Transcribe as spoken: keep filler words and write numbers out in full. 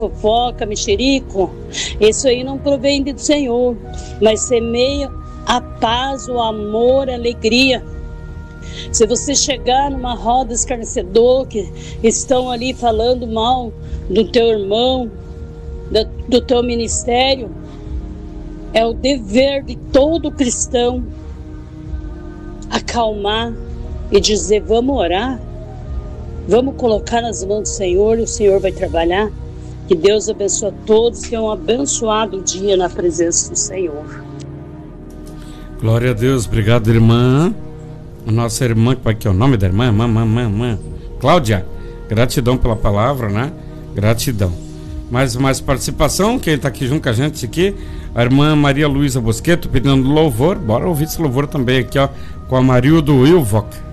fofoca, mexerico, isso aí não provém do Senhor, mas semeia a paz, o amor, a alegria. Se você chegar numa roda escarnecedora que estão ali falando mal do teu irmão, do, do teu ministério, é o dever de todo cristão acalmar e dizer: vamos orar, vamos colocar nas mãos do Senhor e o Senhor vai trabalhar. Que Deus abençoe a todos, tenham um abençoado dia na presença do Senhor. Glória a Deus, obrigado, irmã. A nossa irmã, como é que é o nome da irmã? Irmã, irmã, irmã, irmã. Cláudia, gratidão pela palavra, né? Gratidão. Mais, mais participação, quem está aqui junto com a gente aqui, a irmã Maria Luísa Bosqueto pedindo louvor. Bora ouvir esse louvor também aqui, ó, com a Marildo Wilvock.